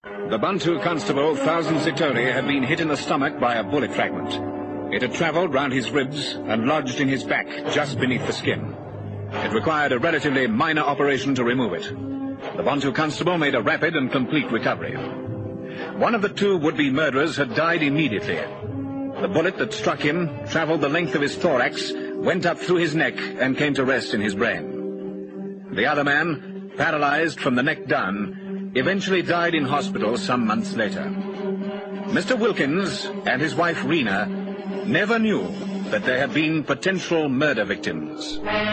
The Bantu constable, Thousand Zitori, had been hit in the stomach by a bullet fragment. It had travelled round his ribs and lodged in his back, just beneath the skin. It required a relatively minor operation to remove it. The Bantu constable made a rapid and complete recovery. One of the two would-be murderers had died immediately. The bullet that struck him travelled the length of his thorax, went up through his neck, and came to rest in his brain. The other man, paralysed from the neck down, eventually died in hospital some months later. Mr. Wilkins and his wife Rena never knew that they had been potential murder victims.